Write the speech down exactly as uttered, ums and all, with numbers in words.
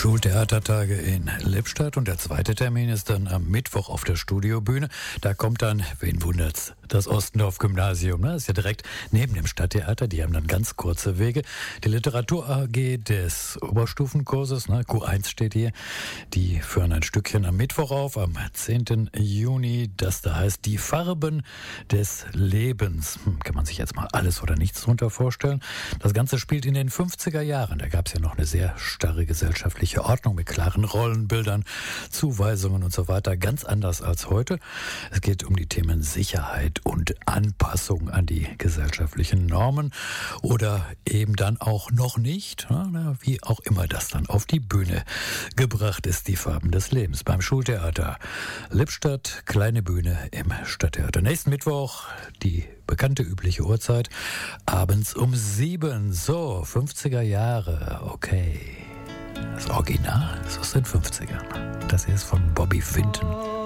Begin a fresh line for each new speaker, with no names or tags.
Schultheatertage in Lippstadt und der zweite Termin ist dann am Mittwoch auf der Studiobühne. Da kommt dann, wen wundert's, das Ostendorf-Gymnasium. Ne? Das ist ja direkt neben dem Stadttheater. Die haben dann ganz kurze Wege. Die Literatur-A G des Oberstufenkurses, ne, Q eins steht hier, die führen ein Stückchen am Mittwoch auf, am zehnten Juni. Das da heißt Die Farben des Lebens. Hm, kann man sich jetzt mal alles oder nichts drunter vorstellen. Das Ganze spielt in den fünfziger Jahren. Da gab es ja noch eine sehr starre gesellschaftliche Ordnung mit klaren Rollenbildern, Zuweisungen und so weiter. Ganz anders als heute. Es geht um die Themen Sicherheit und Anpassung an die gesellschaftlichen Normen oder eben dann auch noch nicht, na, wie auch immer das dann auf die Bühne gebracht ist, die Farben des Lebens. Beim Schultheater Lippstadt, kleine Bühne im Stadttheater. Nächsten Mittwoch die bekannte übliche Uhrzeit, abends um sieben. So, fünfziger Jahre, okay. Das Original ist aus den fünfzigern. Das hier ist von Bobby Finton.